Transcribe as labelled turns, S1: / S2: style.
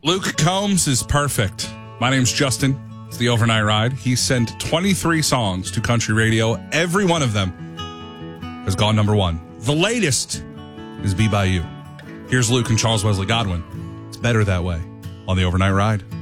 S1: Luke Combs is perfect. My name's Justin. It's the Overnight Ride. He sent 23 songs to country radio. Every one of them has gone number one. The latest is Be By You. Here's Luke and Charles Wesley Godwin. It's better that way on the Overnight Ride.